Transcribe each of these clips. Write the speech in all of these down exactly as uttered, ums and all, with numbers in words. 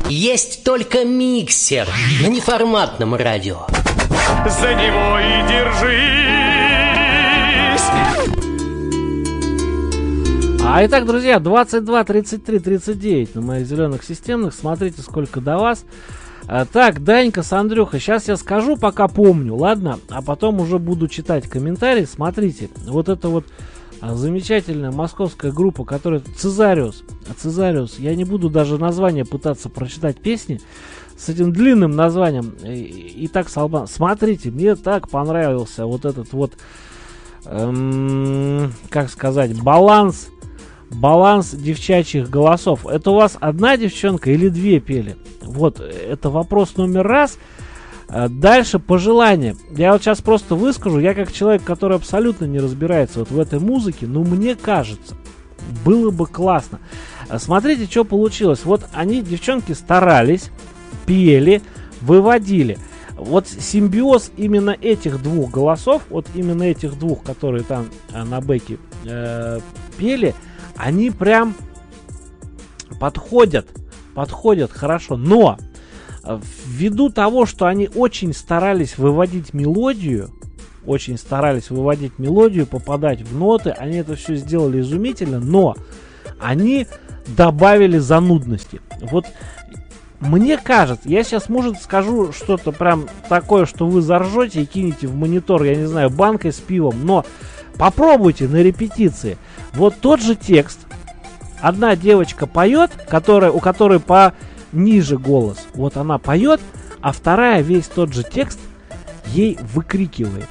Есть только миксер на неформатном радио. За него и держись. А итак, друзья, двадцать два тридцать три тридцать девять на моих зеленых системных. Смотрите, сколько до вас. А, так, Данька с Андрюхой. Сейчас я скажу, пока помню, ладно? А потом уже буду читать комментарии. Смотрите, вот это вот а, замечательная московская группа, которая Цезариус. Цезариус. Я не буду даже название пытаться прочитать песни с этим длинным названием. Итак, Салбан, смотрите, мне так понравился вот этот вот, эм, как сказать, баланс, баланс девчачьих голосов. Это у вас одна девчонка или две пели? Вот, это вопрос номер раз. Дальше пожелания. Я вот сейчас просто выскажу, я как человек, который абсолютно не разбирается вот в этой музыке, но мне кажется, было бы классно. Смотрите, что получилось. Вот они, девчонки, старались, пели, выводили. Вот симбиоз именно этих двух голосов, вот именно этих двух, которые там на бэке э, пели, они прям подходят, подходят хорошо. Но ввиду того, что они очень старались выводить мелодию, очень старались выводить мелодию, попадать в ноты, они это все сделали изумительно, но они добавили занудности. Вот мне кажется, я сейчас, может, скажу что-то прям такое, что вы заржете и кинете в монитор, я не знаю, банкой с пивом, но попробуйте на репетиции. Вот тот же текст. Одна девочка поет, которая, у которой пониже голос. Вот она поет, а вторая весь тот же текст ей выкрикивает.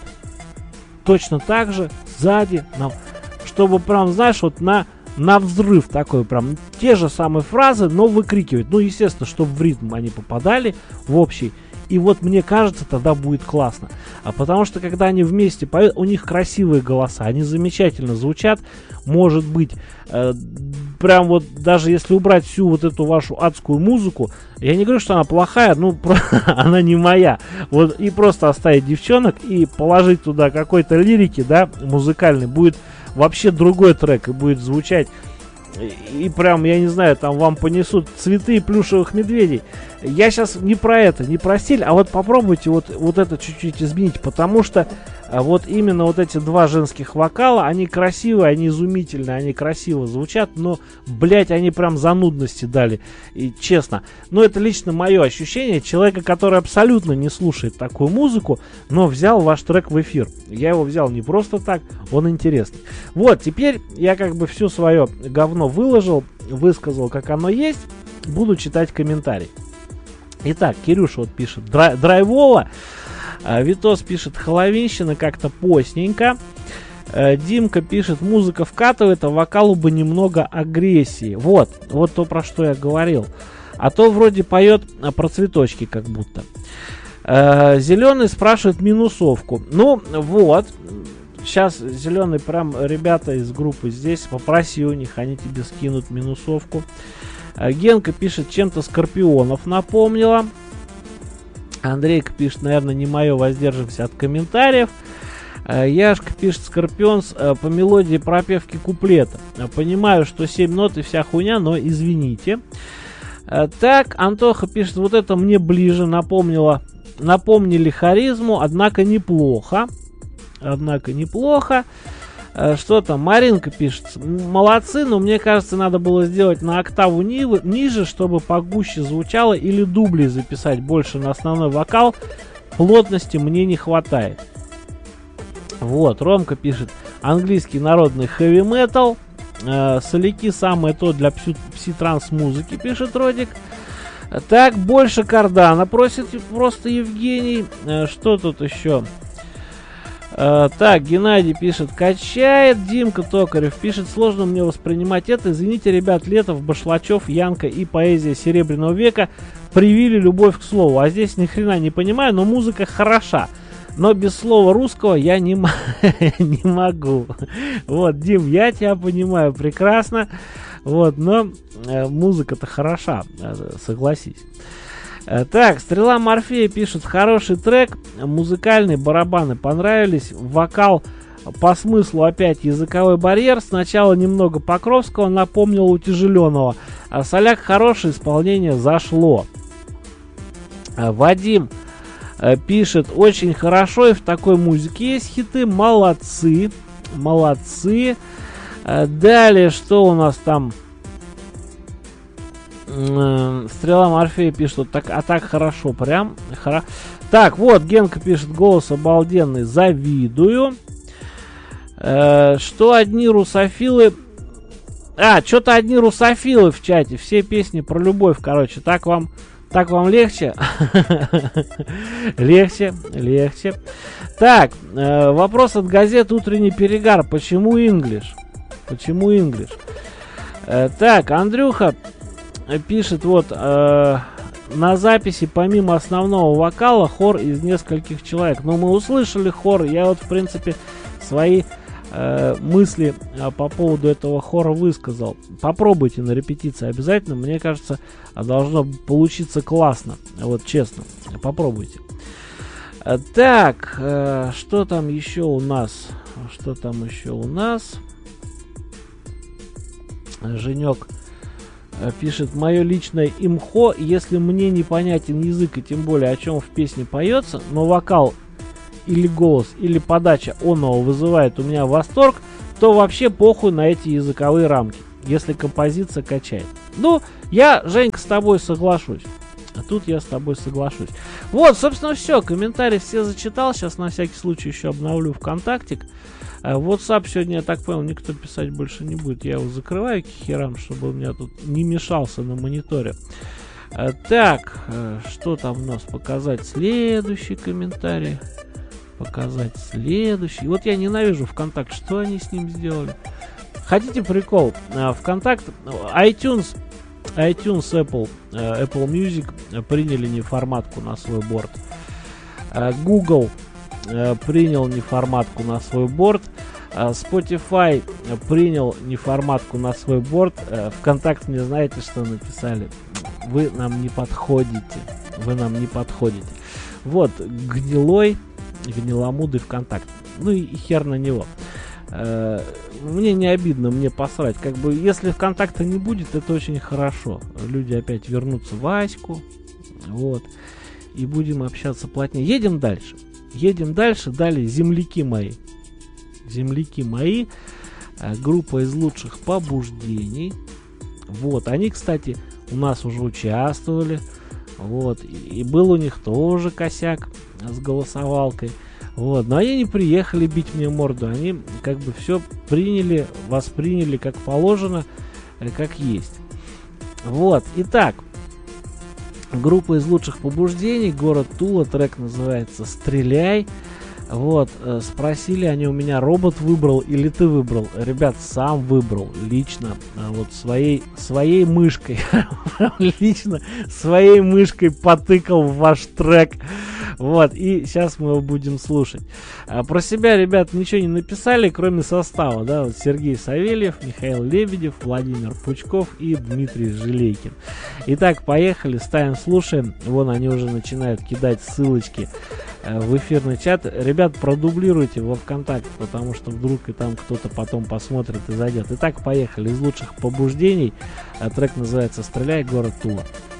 Точно так же сзади, на, чтобы прям, знаешь, вот на... на взрыв такой, прям те же самые фразы, но выкрикивать. Ну, естественно, чтобы в ритм они попадали в общий. И вот мне кажется, тогда будет классно. А потому что, когда они вместе поют, у них красивые голоса, они замечательно звучат. Может быть, э, прям вот даже если убрать всю вот эту вашу адскую музыку, я не говорю, что она плохая, ну, она не моя. Вот и просто оставить девчонок и положить туда какой-то лирики, да, музыкальный, будет вообще другой трек и будет звучать. И, и прям, я не знаю, там вам понесут цветы и плюшевых медведей. Я сейчас не про это, не про стиль, а вот попробуйте вот, вот это чуть-чуть изменить, потому что а, вот именно вот эти два женских вокала, они красивые, они изумительные, они красиво звучат, но, блять, они прям занудности дали, и честно. Но это лично мое ощущение человека, который абсолютно не слушает такую музыку, но взял ваш трек в эфир. Я его взял не просто так, он интересный. Вот, теперь я как бы все свое говно выложил, высказал, как оно есть, буду читать комментарий. Итак, Кирюша вот пишет драй, драйвово, а, Витос пишет холовинщина как-то постненько, а, Димка пишет музыка вкатывает, а вокалу бы немного агрессии. Вот, вот то, про что я говорил. А то вроде поет а, про цветочки как будто. А, Зеленый спрашивает минусовку. Ну вот, сейчас Зеленый прям ребята из группы здесь, попроси у них, они тебе скинут минусовку. Генка пишет, чем-то Скорпионов напомнила. Андрейка пишет, наверное, не мое, воздержимся от комментариев. Яшка пишет, Скорпионс по мелодии пропевки куплета. Понимаю, что семь нот и вся хуйня, но извините. Так, Антоха пишет, вот это мне ближе, напомнила, напомнили харизму, однако неплохо. Однако неплохо. Что там? Маринка пишет, молодцы, но мне кажется, надо было сделать на октаву ни- ниже, чтобы погуще звучало, или дубли записать больше на основной вокал. Плотности мне не хватает. Вот, Ромка пишет, английский народный хэви-метал. Э, соляки самое то для пси- пси-транс-музыки, пишет Родик. Так, больше кардана просит просто Евгений. Э, что тут еще? Uh, так, Геннадий пишет, качает. Димка Токарев пишет, сложно мне воспринимать это. Извините, ребят, Летов, Башлачев, Янка и поэзия Серебряного века привили любовь к слову. А здесь ни хрена не понимаю, но музыка хороша. Но без слова русского я не, м- не могу. Вот, Дим, я тебя понимаю прекрасно. Вот, но э, музыка-то хороша, согласись. Так, Стрела Морфея пишет, хороший трек, музыкальные барабаны понравились, вокал по смыслу опять языковой барьер, сначала немного Покровского напомнил утяжеленного. А Соляк хорошее, исполнение зашло. А Вадим а, пишет, очень хорошо, и в такой музыке есть хиты, молодцы, молодцы. А, далее, что у нас там? Стрела Морфея пишет, так, а так хорошо, прям хоро... Так, вот, Генка пишет, голос обалденный, завидую. Э, что одни русофилы... А, что-то одни русофилы в чате, все песни про любовь, короче, так вам, так вам легче? Легче, легче. Так, э, вопрос от газет «Утренний перегар», почему инглиш? Почему инглиш? Э, так, Андрюха пишет, вот, э, на записи помимо основного вокала хор из нескольких человек. Но мы услышали хор, я вот, в принципе, свои э, мысли э, по поводу этого хора высказал. Попробуйте на репетиции обязательно, мне кажется, должно получиться классно, вот честно, попробуйте. Э, так, э, что там еще у нас? Что там еще у нас? Женек пишет, мое личное имхо, если мне непонятен язык и тем более о чем в песне поется, но вокал или голос, или подача оного вызывает у меня восторг, то вообще похуй на эти языковые рамки, если композиция качает. Ну, я, Женька, с тобой соглашусь. А тут я с тобой соглашусь. Вот, собственно, все. Комментарии все зачитал. Сейчас на всякий случай еще обновлю ВКонтактик. WhatsApp сегодня, я так понял, никто писать больше не будет. Я его закрываю к херам, чтобы у меня тут не мешался на мониторе. Так, что там у нас? Показать следующий комментарий. Показать следующий. Вот я ненавижу ВКонтакт. Что они с ним сделали? Хотите прикол? ВКонтакт, iTunes, iTunes, Apple, Apple Music приняли неформатку на свой борт. Google принял неформатку на свой борт. Spotify принял неформатку на свой борт. ВКонтакт мне знаете, что написали? Вы нам не подходите. Вы нам не подходите. Вот, гнилой, гниломудый ВКонтакт. Ну и хер на него. Мне не обидно, мне посрать. Как бы, если ВКонтакта не будет, это очень хорошо. Люди опять вернутся в Аську. Вот. И будем общаться плотнее. Едем дальше. Едем дальше. Далее земляки мои. Земляки мои. Группа из лучших побуждений. Вот. Они, кстати, у нас уже участвовали. Вот. И был у них тоже косяк с голосовалкой. Вот. Но они не приехали бить мне морду. Они как бы все приняли, восприняли как положено, как есть. Вот. Итак. Группа из лучших побуждений, город Тула, трек называется «Стреляй». Вот, э, спросили они у меня, робот выбрал или ты выбрал? Ребят, сам выбрал, лично, э, вот своей, своей мышкой, лично своей мышкой потыкал в ваш трек. Вот, и сейчас мы его будем слушать. А про себя, ребят, ничего не написали, кроме состава, да, вот Сергей Савельев, Михаил Лебедев, Владимир Пучков и Дмитрий Желейкин. Итак, поехали, ставим, слушаем. Вон они уже начинают кидать ссылочки э, в эфирный чат. Ребят, продублируйте во ВКонтакте, потому что вдруг и там кто-то потом посмотрит и зайдет. Итак, поехали. Из лучших побуждений. Трек называется «Стреляй, город Тула».